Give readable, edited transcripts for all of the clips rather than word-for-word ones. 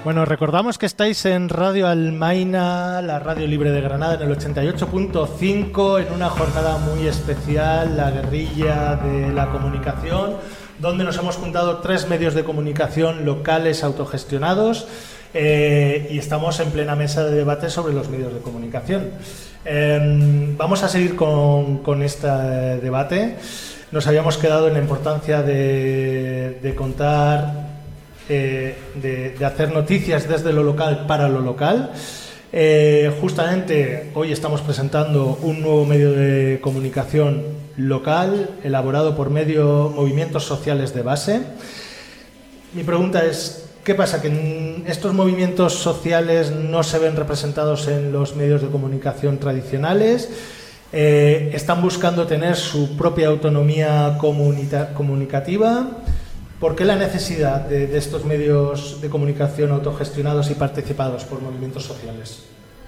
Bueno, recordamos que estáis en Radio Almaina, la radio libre de Granada, en el 88.5, en una jornada muy especial, la guerrilla de la comunicación, donde nos hemos juntado 3 medios de comunicación locales autogestionados y estamos en plena mesa de debate sobre los medios de comunicación. Vamos a seguir con este debate. Nos habíamos quedado en la importancia de contar, de hacer noticias desde lo local para lo local. Justamente hoy estamos presentando un nuevo medio de comunicación local elaborado por movimientos sociales de base. Mi pregunta es, ¿qué pasa? ¿Que estos movimientos sociales no se ven representados en los medios de comunicación tradicionales? ¿Están buscando tener su propia autonomía comunicativa? ¿Por qué la necesidad de estos medios de comunicación autogestionados y participados por movimientos sociales?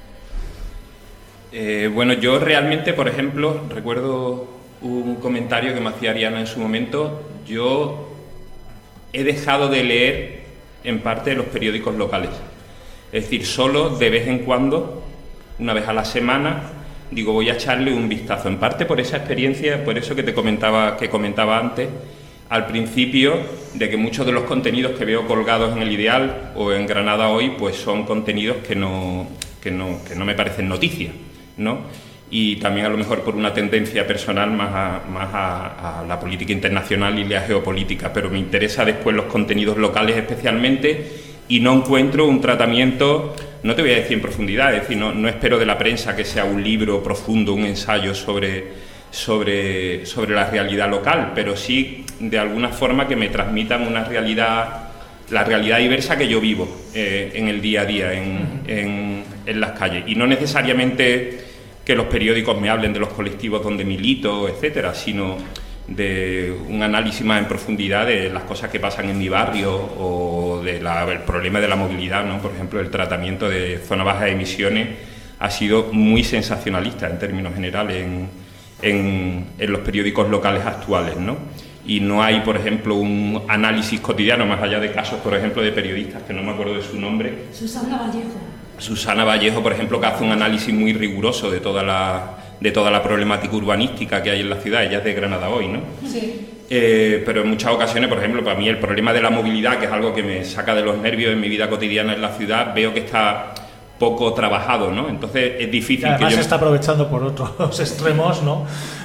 Bueno, yo realmente, por ejemplo, recuerdo un comentario que me hacía Ariana en su momento. Yo he dejado de leer en parte los periódicos locales. Es decir, solo de vez en cuando, una vez a la semana, digo, voy a echarle un vistazo. En parte por esa experiencia, por eso que comentaba antes, al principio, de que muchos de los contenidos que veo colgados en El Ideal o en Granada Hoy, pues son contenidos que no me parecen noticias, ¿no? Y también a lo mejor por una tendencia personal más a la política internacional y la geopolítica, pero me interesa después los contenidos locales especialmente, y no encuentro un tratamiento, no te voy a decir en profundidad, es decir, no espero de la prensa que sea un libro profundo, un ensayo sobre la realidad local, pero sí de alguna forma que me transmitan la realidad diversa que yo vivo en el día a día, en las calles, y no necesariamente que los periódicos me hablen de los colectivos donde milito, etcétera, sino de un análisis más en profundidad de las cosas que pasan en mi barrio o del problema de la movilidad, ¿no? Por ejemplo, el tratamiento de zona baja de emisiones ha sido muy sensacionalista en términos generales en los periódicos locales actuales, ¿no? Y no hay, por ejemplo, un análisis cotidiano, más allá de casos, por ejemplo, de periodistas, que no me acuerdo de su nombre. Susana Vallejo, por ejemplo, que hace un análisis muy riguroso de toda la problemática urbanística que hay en la ciudad. Ella es de Granada Hoy, ¿no? Sí. Pero en muchas ocasiones, por ejemplo, para mí el problema de la movilidad, que es algo que me saca de los nervios en mi vida cotidiana en la ciudad, veo que está poco trabajado, ¿no? Entonces es difícil. Y además se está aprovechando por otros extremos, ¿no?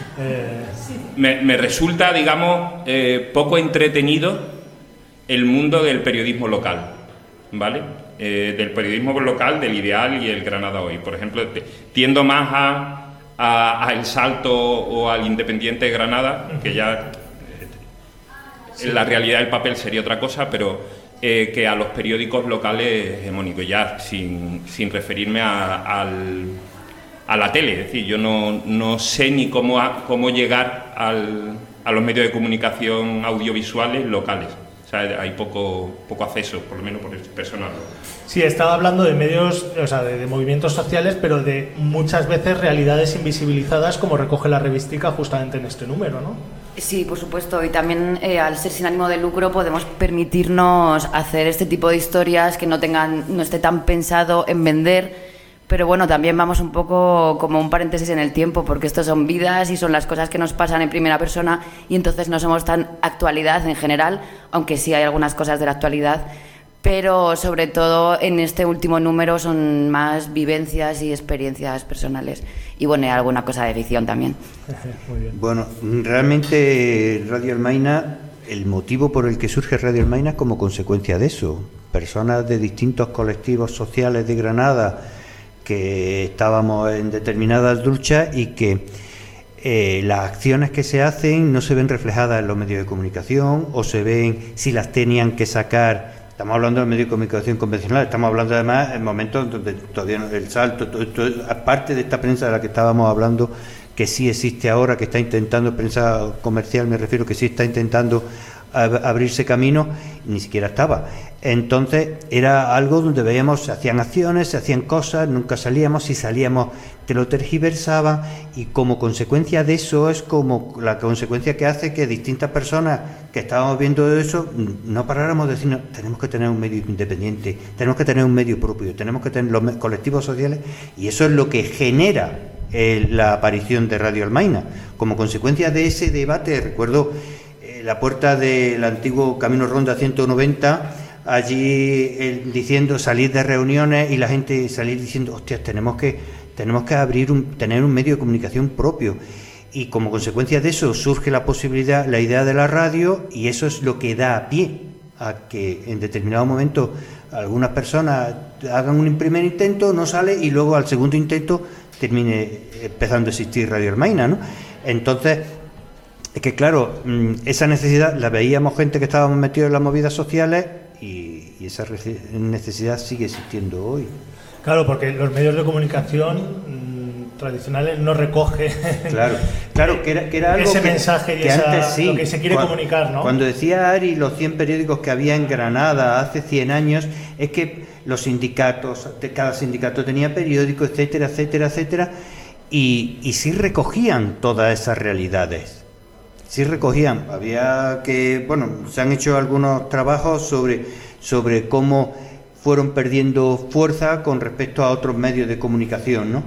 Me resulta, digamos, poco entretenido el mundo del periodismo local, ¿vale? Del periodismo local, del Ideal y el Granada Hoy. Por ejemplo, tiendo más a El Salto o al Independiente de Granada, que ya en la realidad el papel sería otra cosa, pero que a los periódicos locales hegemónicos, ya sin referirme a la tele. Es decir, yo no sé ni cómo llegar a los medios de comunicación audiovisuales locales. O sea, hay poco acceso, por lo menos por el personal. Sí, estaba hablando de medios, o sea, de movimientos sociales, pero de muchas veces realidades invisibilizadas, como recoge la revistica justamente en este número, ¿no? Sí, por supuesto, y también al ser sin ánimo de lucro podemos permitirnos hacer este tipo de historias que no esté tan pensado en vender, pero bueno, también vamos un poco como un paréntesis en el tiempo, porque esto son vidas y son las cosas que nos pasan en primera persona, y entonces no somos tan actualidad en general, aunque sí hay algunas cosas de la actualidad, pero sobre todo en este último número son más vivencias y experiencias personales, y bueno, hay alguna cosa de ficción también. Muy bien. Bueno, realmente Radio Almaina, el motivo por el que surge Radio Almaina es como consecuencia de eso. Personas de distintos colectivos sociales de Granada que estábamos en determinadas luchas y que las acciones que se hacen no se ven reflejadas en los medios de comunicación, o se ven si las tenían que sacar. Estamos hablando del medio de comunicación convencional, estamos hablando además en momentos donde todavía no, El Salto, aparte de esta prensa de la que estábamos hablando, que sí existe ahora, que está intentando, prensa comercial me refiero, que sí está intentando abrirse camino, ni siquiera estaba. Entonces era algo donde veíamos, se hacían acciones, se hacían cosas, nunca salíamos, si salíamos te lo tergiversaban, y como consecuencia de eso es como la consecuencia que hace que distintas personas que estábamos viendo eso no paráramos de decir, no, tenemos que tener un medio independiente, tenemos que tener un medio propio, tenemos que tener los colectivos sociales, y eso es lo que genera la aparición de Radio Almaina. Como consecuencia de ese debate, recuerdo la puerta del antiguo Camino Ronda 190, allí diciendo, salir de reuniones y la gente salir diciendo, hostias, tenemos que tener un medio de comunicación propio, y como consecuencia de eso surge la posibilidad, la idea de la radio, y eso es lo que da pie a que en determinado momento algunas personas hagan un primer intento, no sale, y luego al segundo intento termine empezando a existir Radio Almaina, ¿no? Entonces, es que claro, esa necesidad la veíamos gente que estábamos metidos en las movidas sociales, y esa necesidad sigue existiendo hoy. Claro, porque los medios de comunicación tradicionales no recogen claro que era algo ese mensaje y que antes sí, lo que se quiere comunicar, ¿no? Cuando decía Ari los 100 periódicos que había en Granada hace 100 años, es que los sindicatos, cada sindicato tenía periódicos, etcétera, etcétera, etcétera, y sí recogían todas esas realidades. Sí recogían, había que, bueno, se han hecho algunos trabajos sobre cómo fueron perdiendo fuerza con respecto a otros medios de comunicación, ¿no?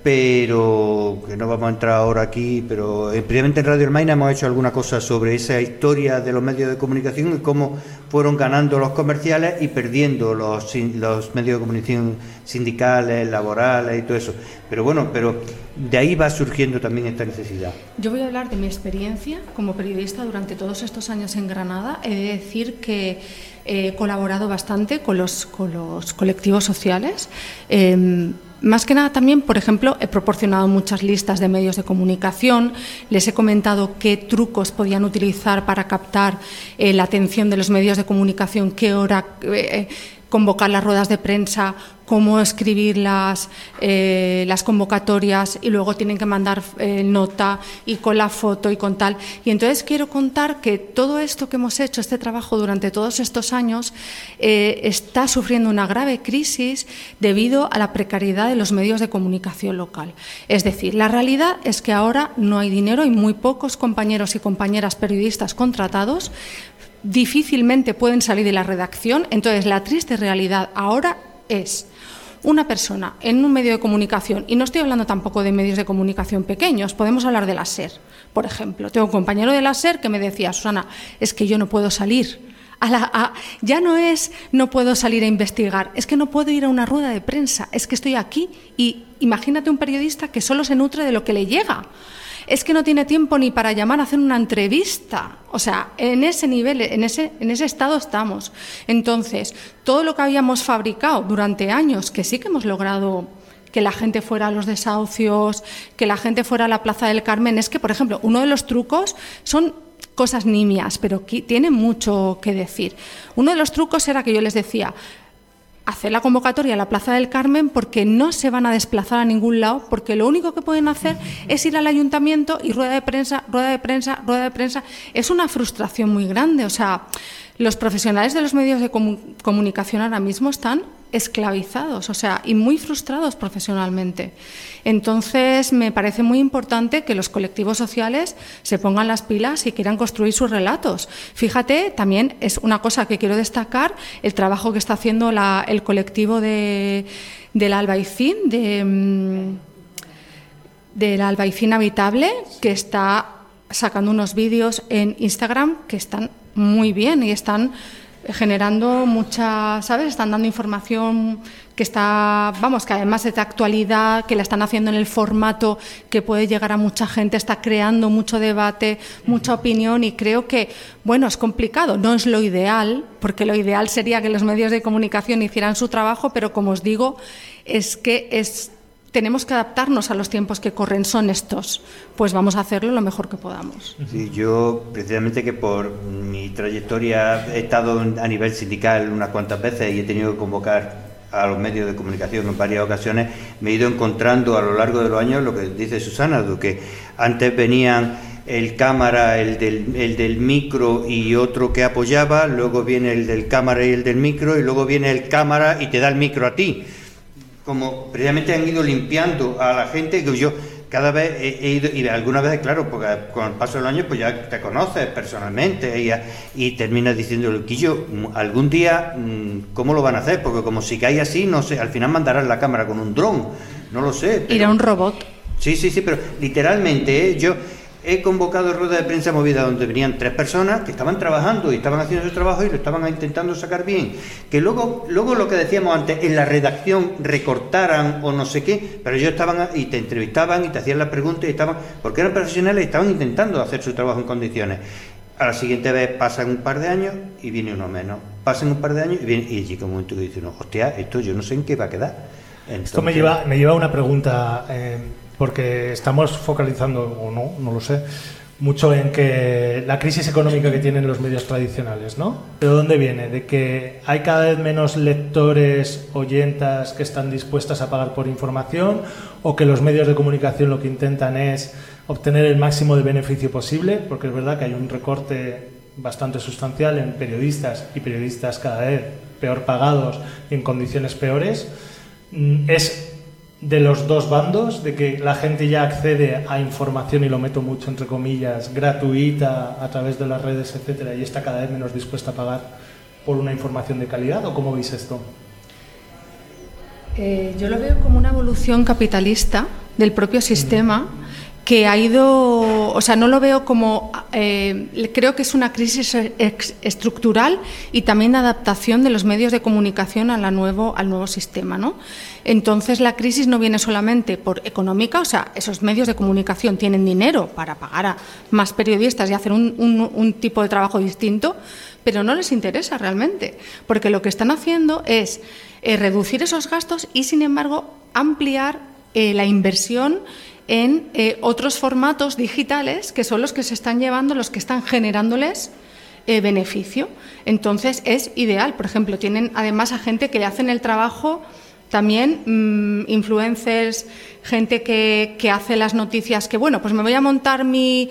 Pero, que no vamos a entrar ahora aquí, pero previamente en Radio Almaina hemos hecho alguna cosa sobre esa historia de los medios de comunicación y cómo fueron ganando los comerciales y perdiendo los medios de comunicación sindicales, laborales y todo eso. Pero bueno, de ahí va surgiendo también esta necesidad. Yo voy a hablar de mi experiencia como periodista durante todos estos años en Granada. He de decir que he colaborado bastante con los colectivos sociales. Más que nada también, por ejemplo, he proporcionado muchas listas de medios de comunicación, les he comentado qué trucos podían utilizar para captar la atención de los medios de comunicación, qué hora convocar las ruedas de prensa, cómo escribir las convocatorias, y luego tienen que mandar nota y con la foto y con tal. Y entonces quiero contar que todo esto que hemos hecho, este trabajo durante todos estos años, está sufriendo una grave crisis debido a la precariedad de los medios de comunicación local. Es decir, la realidad es que ahora no hay dinero, hay muy pocos compañeros y compañeras periodistas contratados, difícilmente pueden salir de la redacción. Entonces, la triste realidad ahora es una persona en un medio de comunicación, y no estoy hablando tampoco de medios de comunicación pequeños, podemos hablar de la SER, por ejemplo. Tengo un compañero de la SER que me decía, Susana, es que yo no puedo salir. Ya no es no puedo salir a investigar, es que no puedo ir a una rueda de prensa, es que estoy aquí. Y imagínate un periodista que solo se nutre de lo que le llega. Es que no tiene tiempo ni para llamar a hacer una entrevista. O sea, en ese nivel, en ese estado estamos. Entonces, todo lo que habíamos fabricado durante años, que sí que hemos logrado que la gente fuera a los desahucios, que la gente fuera a la Plaza del Carmen, es que, por ejemplo, uno de los trucos son cosas nimias, pero que tienen mucho que decir. Uno de los trucos era que yo les decía, hacer la convocatoria a la Plaza del Carmen, porque no se van a desplazar a ningún lado, porque lo único que pueden hacer es ir al ayuntamiento y rueda de prensa, rueda de prensa, rueda de prensa. Es una frustración muy grande. O sea, los profesionales de los medios de comunicación ahora mismo están esclavizados, o sea, y muy frustrados profesionalmente. Entonces, me parece muy importante que los colectivos sociales se pongan las pilas y quieran construir sus relatos. Fíjate, también es una cosa que quiero destacar, el trabajo que está haciendo el colectivo del Albaicín, del Albaicín Habitable, que está sacando unos vídeos en Instagram que están muy bien y están generando mucha, ¿sabes? Están dando información que está, vamos, que además es de actualidad, que la están haciendo en el formato que puede llegar a mucha gente, está creando mucho debate, mucha opinión, y creo que, bueno, es complicado, no es lo ideal, porque lo ideal sería que los medios de comunicación hicieran su trabajo, pero como os digo, tenemos que adaptarnos a los tiempos que corren, son estos, pues vamos a hacerlo lo mejor que podamos. Sí, yo precisamente, que por mi trayectoria he estado a nivel sindical unas cuantas veces y he tenido que convocar a los medios de comunicación en varias ocasiones, me he ido encontrando a lo largo de los años lo que dice Susana, de que antes venían el cámara, el del micro y otro que apoyaba, luego viene el del cámara y el del micro, y luego viene el cámara y te da el micro a ti. Como previamente han ido limpiando a la gente, que yo cada vez he ido, y algunas veces, claro, porque con el paso del año pues ya te conoces personalmente y terminas diciéndole, Quillo, algún día, ¿cómo lo van a hacer? Porque como sigáis así, no sé, al final mandarán la cámara con un dron, no lo sé. Irá un robot. Sí, pero literalmente, yo he convocado rueda de prensa movida donde venían 3 personas que estaban trabajando y estaban haciendo su trabajo y lo estaban intentando sacar bien. Que luego lo que decíamos antes, en la redacción recortaran o no sé qué, pero ellos estaban y te entrevistaban y te hacían las preguntas y estaban, porque eran profesionales y estaban intentando hacer su trabajo en condiciones. A la siguiente vez pasan un par de años y viene uno menos. Pasan un par de años y viene, y llega un momento que dice, no, hostia, esto yo no sé en qué va a quedar. Entonces, esto me lleva a una pregunta, porque estamos focalizando, o no lo sé, mucho en que la crisis económica que tienen los medios tradicionales, ¿no? ¿De dónde viene? ¿De que hay cada vez menos lectores, oyentas que están dispuestas a pagar por información, o que los medios de comunicación lo que intentan es obtener el máximo de beneficio posible? Porque es verdad que hay un recorte bastante sustancial en periodistas, y periodistas cada vez peor pagados y en condiciones peores. ¿Es de los dos bandos, de que la gente ya accede a información, y lo meto mucho entre comillas, gratuita a través de las redes, etcétera, y está cada vez menos dispuesta a pagar por una información de calidad? ¿O cómo veis esto? Yo lo veo como una evolución capitalista del propio sistema que ha ido, o sea, no lo veo como, creo que es una crisis estructural y también de adaptación de los medios de comunicación al nuevo sistema, ¿no? Entonces la crisis no viene solamente por económica, o sea, esos medios de comunicación tienen dinero para pagar a más periodistas y hacer un tipo de trabajo distinto, pero no les interesa realmente, porque lo que están haciendo es reducir esos gastos y, sin embargo, ampliar la inversión en otros formatos digitales que son los que se están llevando, los que están generándoles beneficio. Entonces es ideal. Por ejemplo, tienen además a gente que le hacen el trabajo también, influencers, gente que hace las noticias, que bueno, pues me voy a montar mi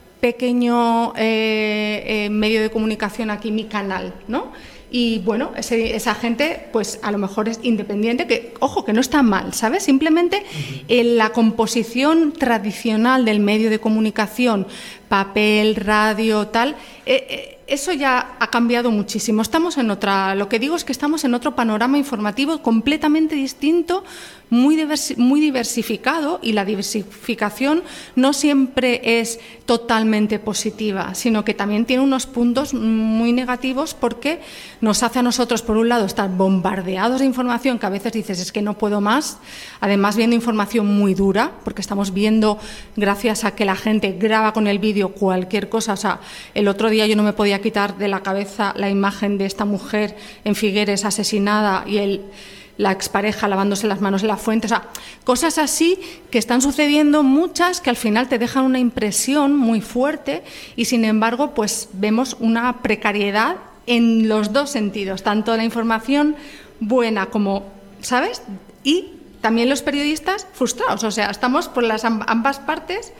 pequeño medio de comunicación aquí, mi canal, ¿no? Y bueno, esa gente pues a lo mejor es independiente, que ojo, que no está mal, ¿sabes? Simplemente en la composición tradicional del medio de comunicación, papel, radio, tal, eso ya ha cambiado muchísimo. Estamos en lo que digo es que estamos en otro panorama informativo completamente distinto, muy diversificado, y la diversificación no siempre es totalmente positiva, sino que también tiene unos puntos muy negativos, porque nos hace a nosotros, por un lado, estar bombardeados de información que a veces dices, es que no puedo más, además viendo información muy dura, porque estamos viendo, gracias a que la gente graba con el vídeo cualquier cosa. O sea, el otro día yo no me podía quitar de la cabeza la imagen de esta mujer en Figueres asesinada y la expareja lavándose las manos en la fuente. O sea, cosas así que están sucediendo, muchas, que al final te dejan una impresión muy fuerte, y sin embargo pues vemos una precariedad en los dos sentidos, tanto la información buena como, ¿sabes? Y también los periodistas frustrados. O sea, estamos por las ambas partes.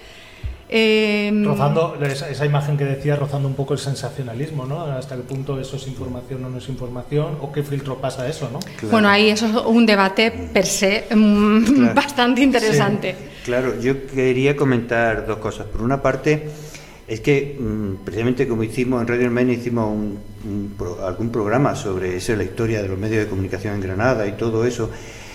Rozando esa imagen que decía, rozando un poco el sensacionalismo, ¿no? Hasta qué punto eso es información o no es información, o qué filtro pasa eso, ¿no? Claro. Bueno, ahí eso es un debate per se bastante interesante. Sí. Claro, yo quería comentar dos cosas. Por una parte, es que precisamente como hicimos en Radio Almaina, hicimos algún programa sobre eso, la historia de los medios de comunicación en Granada y todo eso.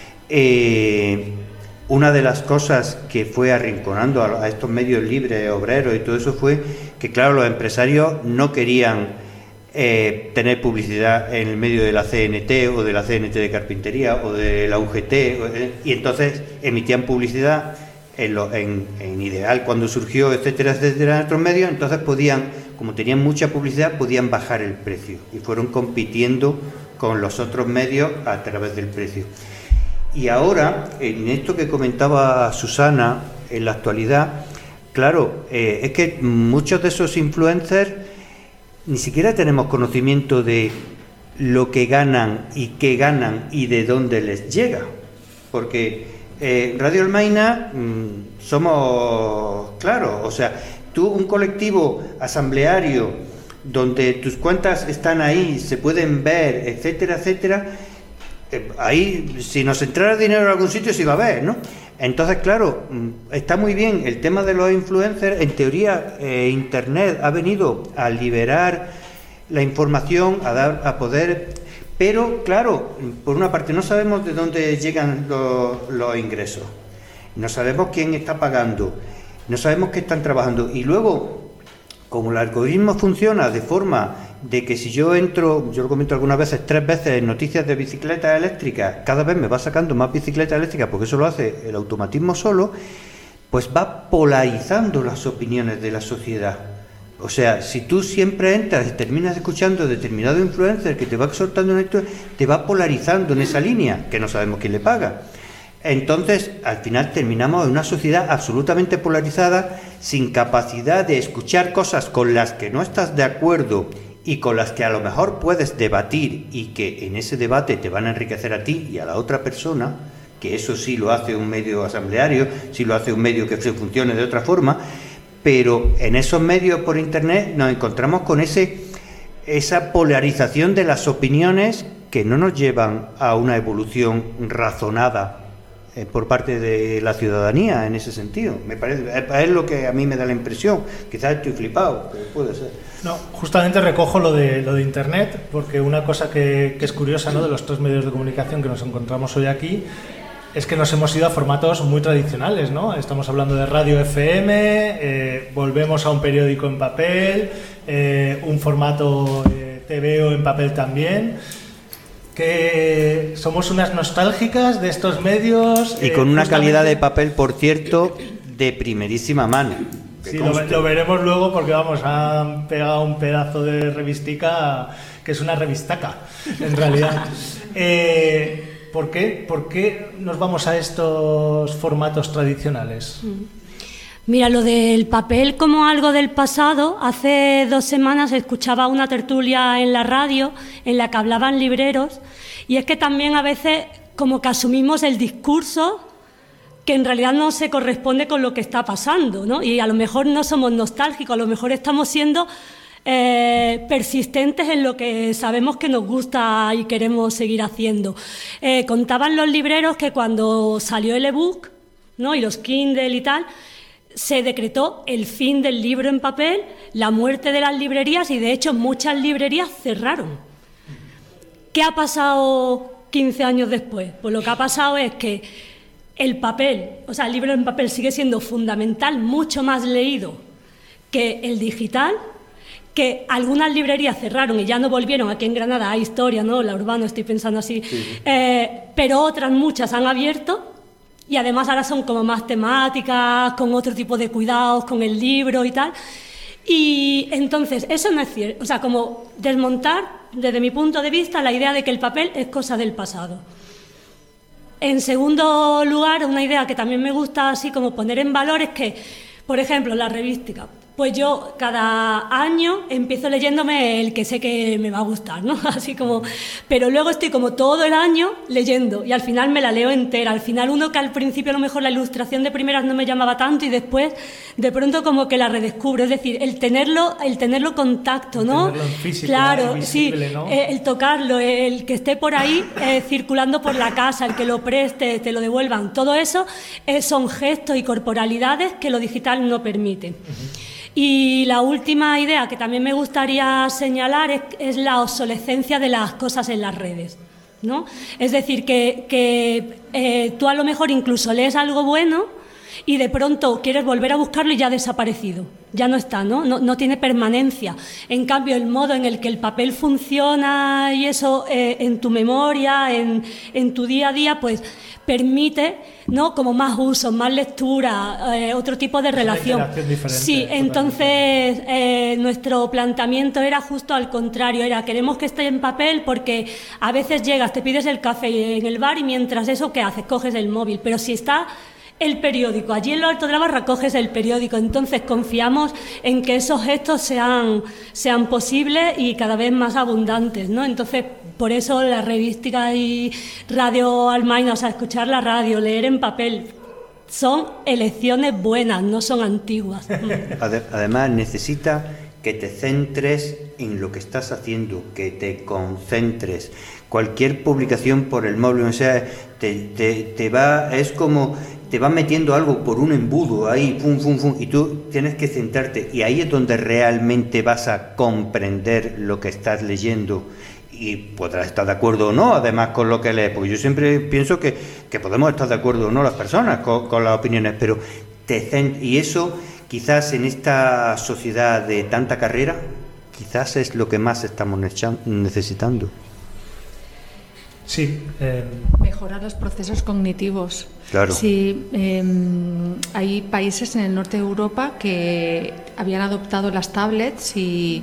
Una de las cosas que fue arrinconando a estos medios libres, obreros y todo eso, fue que, claro, los empresarios no querían tener publicidad en el medio de la CNT o de la CNT de Carpintería o de la UGT, y entonces emitían publicidad en Ideal cuando surgió, etcétera, etcétera, en otros medios. Entonces podían, como tenían mucha publicidad, podían bajar el precio, y fueron compitiendo con los otros medios a través del precio. Y ahora, en esto que comentaba Susana, en la actualidad, claro, es que muchos de esos influencers ni siquiera tenemos conocimiento de lo que ganan y qué ganan y de dónde les llega. Porque Radio Almaina somos, claro, o sea, tú, un colectivo asambleario, donde tus cuentas están ahí, se pueden ver, etcétera, etcétera, ahí, si nos entrara dinero en algún sitio, se iba a ver, ¿no? Entonces, claro, está muy bien el tema de los influencers. En teoría, Internet ha venido a liberar la información, a poder... Pero, claro, por una parte no sabemos de dónde llegan los ingresos, no sabemos quién está pagando, no sabemos qué están trabajando. Y luego, como el algoritmo funciona de forma de que si yo entro, yo lo comento algunas veces, 3 veces en noticias de bicicletas eléctricas, cada vez me va sacando más bicicletas eléctricas, porque eso lo hace el automatismo solo, pues va polarizando las opiniones de la sociedad. O sea, si tú siempre entras y terminas escuchando determinado influencer que te va exhortando en esto, te va polarizando en esa línea, que no sabemos quién le paga. Entonces, al final terminamos en una sociedad absolutamente polarizada, sin capacidad de escuchar cosas con las que no estás de acuerdo y con las que a lo mejor puedes debatir, y que en ese debate te van a enriquecer a ti y a la otra persona, que eso sí lo hace un medio asambleario, sí lo hace un medio que funcione de otra forma. Pero en esos medios por Internet nos encontramos con esa polarización de las opiniones que no nos llevan a una evolución razonada por parte de la ciudadanía en ese sentido. Me parece, es lo que a mí me da la impresión. Quizás estoy flipado, pero puede ser. No, justamente recojo lo de Internet, porque una cosa que es curiosa, ¿no?, de los 3 medios de comunicación que nos encontramos hoy aquí, es que nos hemos ido a formatos muy tradicionales, ¿no? Estamos hablando de radio FM, volvemos a un periódico en papel, un formato TVO en papel también, que somos unas nostálgicas de estos medios. Y con una calidad de papel, por cierto, de primerísima mano. Sí, lo veremos luego, porque vamos, han pegado un pedazo de revistica que es una revistaca, en realidad. ¿Por qué nos vamos a estos formatos tradicionales? Mira, lo del papel como algo del pasado, hace 2 semanas escuchaba una tertulia en la radio en la que hablaban libreros, y es que también a veces como que asumimos el discurso que en realidad no se corresponde con lo que está pasando, ¿no? Y a lo mejor no somos nostálgicos, a lo mejor estamos siendo persistentes en lo que sabemos que nos gusta y queremos seguir haciendo. Contaban los libreros que cuando salió el ebook, ¿no?, y los Kindle y tal, se decretó el fin del libro en papel, la muerte de las librerías, y de hecho muchas librerías cerraron. ¿Qué ha pasado 15 años después? Pues lo que ha pasado es que el papel, o sea, el libro en papel sigue siendo fundamental, mucho más leído que el digital, que algunas librerías cerraron y ya no volvieron. Aquí en Granada hay Historia, ¿no?, La Urbano, estoy pensando así, sí. Pero otras muchas han abierto, y además ahora son como más temáticas, con otro tipo de cuidados con el libro y tal. Y entonces, eso no es cierto. O sea, como desmontar, desde mi punto de vista, la idea de que el papel es cosa del pasado. En segundo lugar, una idea que también me gusta así como poner en valor es que, por ejemplo, la revística. Pues yo cada año empiezo leyéndome el que sé que me va a gustar, ¿no? Así como, pero luego estoy como todo el año leyendo y al final me la leo entera. Al final uno que al principio a lo mejor la ilustración de primeras no me llamaba tanto y después de pronto como que la redescubro. Es decir, el tenerlo contacto, ¿no? Tenerlo en físico, claro, visible, sí, ¿no? El tocarlo, el que esté por ahí circulando por la casa, el que lo preste, te lo devuelvan. Todo eso son gestos y corporalidades que lo digital no permite. Y la última idea que también me gustaría señalar es la obsolescencia de las cosas en las redes, ¿no? Es decir, que tú a lo mejor incluso lees algo bueno y de pronto quieres volver a buscarlo y ya ha desaparecido, ya no está, no tiene permanencia. En cambio, el modo en el que el papel funciona y eso en tu memoria, en tu día a día, pues permite, ¿no?, como más usos, más lectura, otro tipo de relación. Sí, entonces nuestro planteamiento era justo al contrario, queremos que esté en papel porque a veces llegas, te pides el café en el bar y mientras eso, ¿qué haces? Coges el móvil, pero si está el periódico allí en lo alto de la barra, coges el periódico. Entonces confiamos en que esos gestos sean posibles y cada vez más abundantes, ¿no? Entonces, por eso la revística y Radio Almaina, o sea, escuchar la radio, leer en papel, son elecciones buenas, no son antiguas. Además, necesita que te centres en lo que estás haciendo, que te concentres. Cualquier publicación por el móvil, o sea, es como te va metiendo algo por un embudo ahí, fum, fum, fum, y tú tienes que centrarte, y ahí es donde realmente vas a comprender lo que estás leyendo. Y podrás estar de acuerdo o no, además, con lo que lees, porque yo siempre pienso que podemos estar de acuerdo o no las personas con las opiniones, pero y eso quizás en esta sociedad de tanta carrera, quizás es lo que más estamos necesitando. Sí. Mejorar los procesos cognitivos. Claro. Sí, hay países en el norte de Europa que habían adoptado las tablets y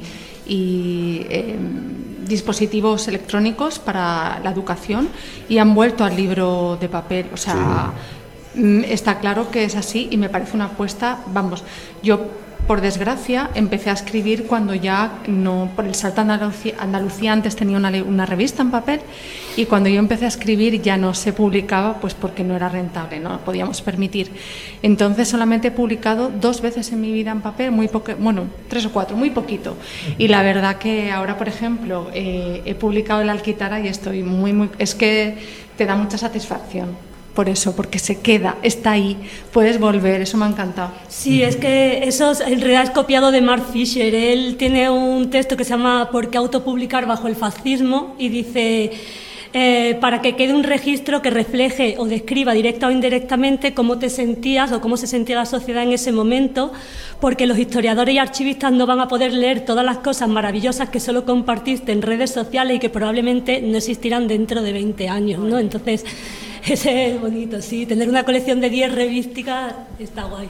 dispositivos electrónicos para la educación y han vuelto al libro de papel. O sea, sí. Está claro que es así y me parece una apuesta. Vamos, yo por desgracia empecé a escribir cuando ya no, por el salto a Andalucía antes tenía una revista en papel, y cuando yo empecé a escribir ya no se publicaba, pues porque no era rentable, no lo podíamos permitir. Entonces solamente he publicado 2 veces en mi vida en papel, 3 o 4, muy poquito. Y la verdad que ahora, por ejemplo, he publicado el Alquitara y estoy muy, es que te da mucha satisfacción. Por eso, porque se queda, está ahí, puedes volver, eso me ha encantado. Sí, es que eso en realidad es copiado de Mark Fisher. Él tiene un texto que se llama ¿Por qué autopublicar bajo el fascismo? Y dice, para que quede un registro que refleje o describa directa o indirectamente cómo te sentías o cómo se sentía la sociedad en ese momento, porque los historiadores y archivistas no van a poder leer todas las cosas maravillosas que solo compartiste en redes sociales y que probablemente no existirán dentro de 20 años, ¿no? Entonces, ese es bonito, sí, tener una colección de 10 revísticas está guay.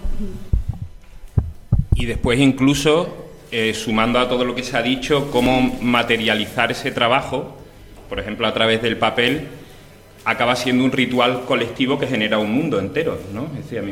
Y después incluso, sumando a todo lo que se ha dicho, cómo materializar ese trabajo, por ejemplo, a través del papel, acaba siendo un ritual colectivo que genera un mundo entero, ¿no? Es decir,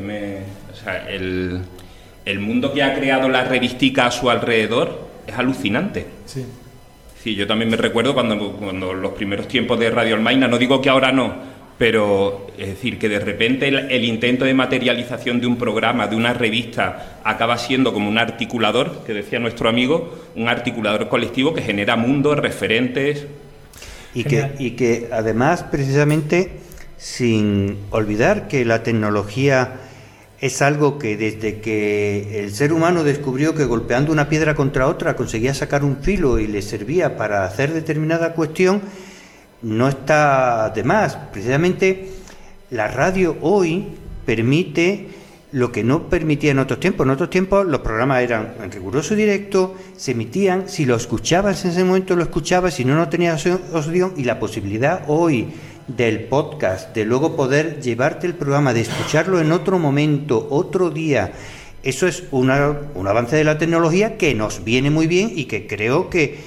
el mundo que ha creado la revistica a su alrededor es alucinante. Sí. Sí, yo también me recuerdo cuando los primeros tiempos de Radio Almaina, no digo que ahora no, pero es decir, que de repente el intento de materialización de un programa, de una revista, acaba siendo como un articulador, que decía nuestro amigo, un articulador colectivo que genera mundos, referentes. Y que además, precisamente, sin olvidar que la tecnología es algo que desde que el ser humano descubrió que golpeando una piedra contra otra conseguía sacar un filo y le servía para hacer determinada cuestión, no está de más. Precisamente la radio hoy permite lo que no permitía en otros tiempos. En otros tiempos los programas eran en riguroso directo, se emitían, si lo escuchabas en ese momento lo escuchabas, si no, no tenías opción, y la posibilidad hoy del podcast, de luego poder llevarte el programa, de escucharlo en otro momento, otro día, eso es un avance de la tecnología que nos viene muy bien y que creo que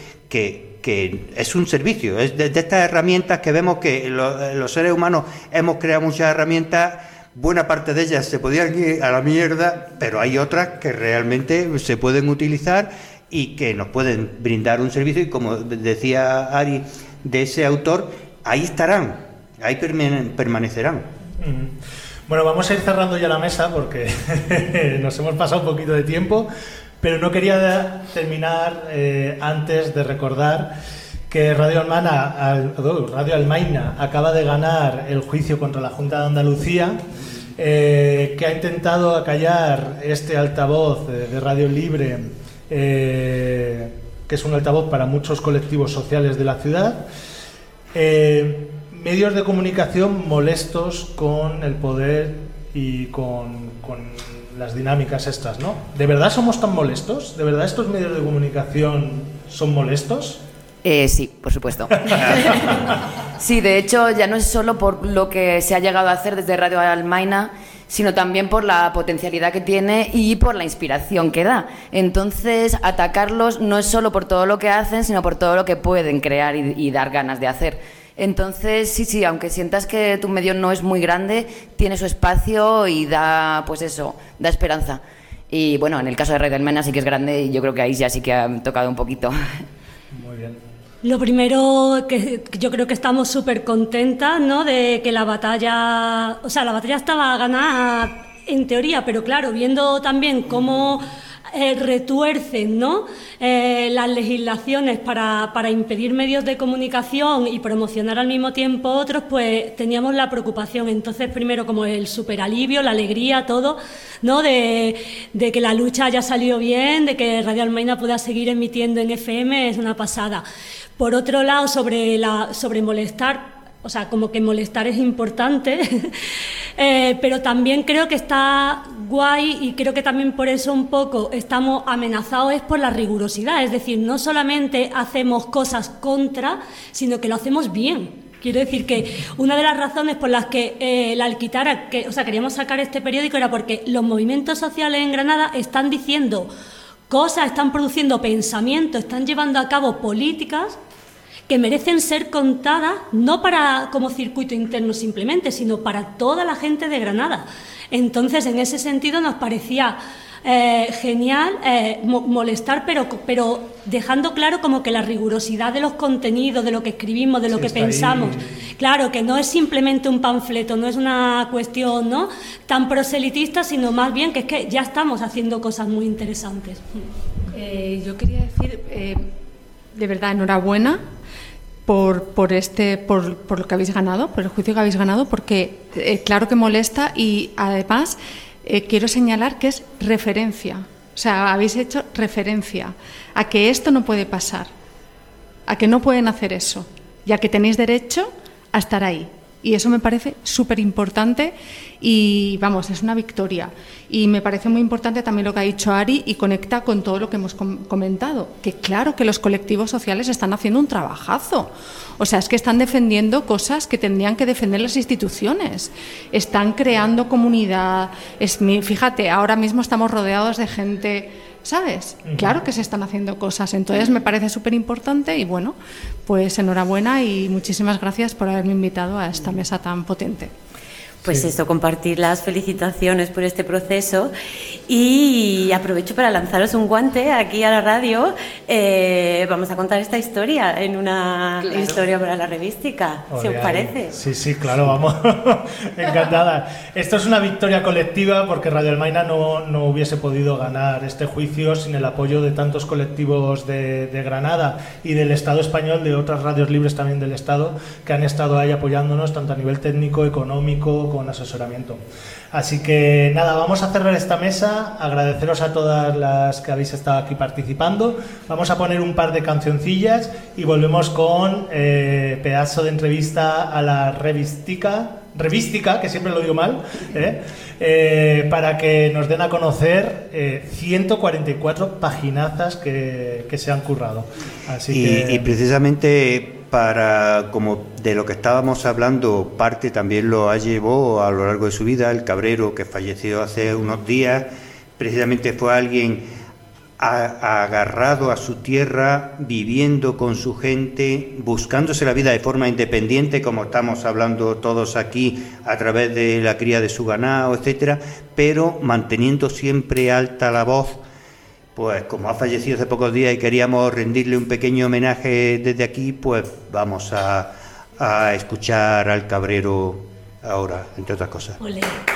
es un servicio, es de estas herramientas que vemos que los seres humanos hemos creado muchas herramientas, buena parte de ellas se podían ir a la mierda, pero hay otras que realmente se pueden utilizar y que nos pueden brindar un servicio, y como decía Ari, de ese autor, ahí estarán, ahí permanecerán. Bueno, vamos a ir cerrando ya la mesa porque nos hemos pasado un poquito de tiempo, pero no quería terminar antes de recordar que Radio Almaina acaba de ganar el juicio contra la Junta de Andalucía, que ha intentado acallar este altavoz de Radio Libre, que es un altavoz para muchos colectivos sociales de la ciudad. Medios de comunicación molestos con el poder y con las dinámicas estas, ¿no? ¿De verdad somos tan molestos? ¿De verdad estos medios de comunicación son molestos? Sí, por supuesto. Sí, de hecho, ya no es solo por lo que se ha llegado a hacer desde Radio Almaina, sino también por la potencialidad que tiene y por la inspiración que da. Entonces, atacarlos no es solo por todo lo que hacen, sino por todo lo que pueden crear y dar ganas de hacer. Entonces, sí, aunque sientas que tu medio no es muy grande, tiene su espacio y da, pues eso, da esperanza. Y bueno, en el caso de Radio Almaina sí que es grande y yo creo que ahí ya sí que ha tocado un poquito. Muy bien. Lo primero, que yo creo que estamos súper contentas, ¿no?, de que la batalla estaba ganada en teoría, pero claro, viendo también cómo retuercen, ¿no?, las legislaciones para impedir medios de comunicación y promocionar al mismo tiempo otros, pues teníamos la preocupación. Entonces, primero, como el superalivio, la alegría, todo, ¿no?, de que la lucha haya salido bien, de que Radio Almaina pueda seguir emitiendo en FM, es una pasada. Por otro lado, sobre molestar, o sea, como que molestar es importante, pero también creo que está guay, y creo que también por eso un poco estamos amenazados es por la rigurosidad. Es decir, no solamente hacemos cosas contra, sino que lo hacemos bien. Quiero decir que una de las razones por las que la Alquitara, queríamos sacar este periódico, era porque los movimientos sociales en Granada están diciendo cosas, están produciendo pensamiento, están llevando a cabo políticas que merecen ser contadas, no como circuito interno simplemente, sino para toda la gente de Granada. Entonces, en ese sentido, nos parecía genial molestar, pero dejando claro como que la rigurosidad de los contenidos, de lo que escribimos, de lo que pensamos. Claro, que no es simplemente un panfleto, no es una cuestión, ¿no?, tan proselitista, sino más bien que es que ya estamos haciendo cosas muy interesantes. Yo quería decir, de verdad, enhorabuena por lo que habéis ganado, por el juicio que habéis ganado, porque claro que molesta, y además quiero señalar que es referencia. O sea, habéis hecho referencia a que esto no puede pasar, a que no pueden hacer eso, y a que tenéis derecho a estar ahí. Y eso me parece súper importante y, vamos, es una victoria. Y me parece muy importante también lo que ha dicho Ari, y conecta con todo lo que hemos comentado, que claro que los colectivos sociales están haciendo un trabajazo. O sea, es que están defendiendo cosas que tendrían que defender las instituciones. Están creando comunidad. Fíjate, ahora mismo estamos rodeados de gente, ¿sabes? Claro que se están haciendo cosas. Entonces me parece súper importante y, bueno, pues enhorabuena y muchísimas gracias por haberme invitado a esta mesa tan potente. Pues eso, compartir las felicitaciones por este proceso, y aprovecho para lanzaros un guante aquí a la radio. Vamos a contar esta historia en una historia para la revística, si os parece. Sí, claro, vamos. Encantada. Esto es una victoria colectiva, porque Radio Almaina no hubiese podido ganar este juicio sin el apoyo de tantos colectivos de Granada y del Estado español, de otras radios libres también del Estado, que han estado ahí apoyándonos tanto a nivel técnico, económico, con asesoramiento. Así que nada, vamos a cerrar esta mesa, agradeceros a todas las que habéis estado aquí participando. Vamos a poner un par de cancioncillas y volvemos con pedazo de entrevista a la revística, que siempre lo digo mal, para que nos den a conocer 144 paginazas que se han currado. Y precisamente, como de lo que estábamos hablando, parte también lo llevó a lo largo de su vida. El Cabrero, que falleció hace unos días, precisamente fue alguien agarrado a su tierra, viviendo con su gente, buscándose la vida de forma independiente, como estamos hablando todos aquí, a través de la cría de su ganado, etcétera, pero manteniendo siempre alta la voz. Pues como ha fallecido hace pocos días y queríamos rendirle un pequeño homenaje desde aquí, pues vamos a escuchar al Cabrero ahora, entre otras cosas. Olé.